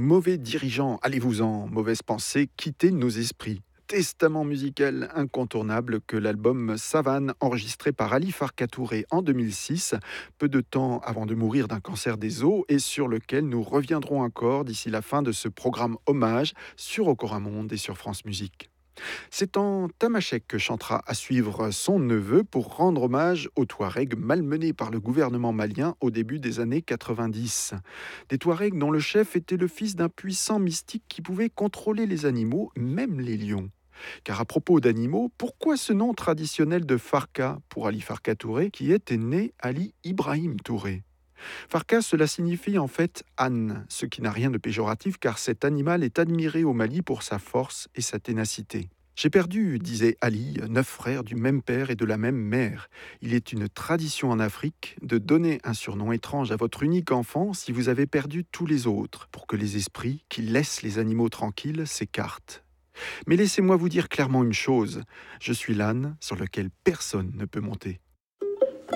Mauvais dirigeants, allez-vous-en, mauvaise pensée, quittez nos esprits. Testament musical incontournable que l'album Savane, enregistré par Ali Farka Touré en 2006, peu de temps avant de mourir d'un cancer des os, et sur lequel nous reviendrons encore d'ici la fin de ce programme hommage sur Okora Monde et sur France Musique. C'est en Tamashek que chantera à suivre son neveu pour rendre hommage aux Touaregs malmenés par le gouvernement malien au début des années 90. Des Touaregs dont le chef était le fils d'un puissant mystique qui pouvait contrôler les animaux, même les lions. Car à propos d'animaux, pourquoi ce nom traditionnel de Farka pour Ali Farka Touré qui était né Ali Ibrahim Touré? Farka, cela signifie en fait âne, ce qui n'a rien de péjoratif car cet animal est admiré au Mali pour sa force et sa ténacité. J'ai perdu, disait Ali, 9 frères du même père et de la même mère. Il est une tradition en Afrique de donner un surnom étrange à votre unique enfant si vous avez perdu tous les autres, pour que les esprits qui laissent les animaux tranquilles s'écartent. Mais laissez-moi vous dire clairement une chose, je suis l'âne sur lequel personne ne peut monter.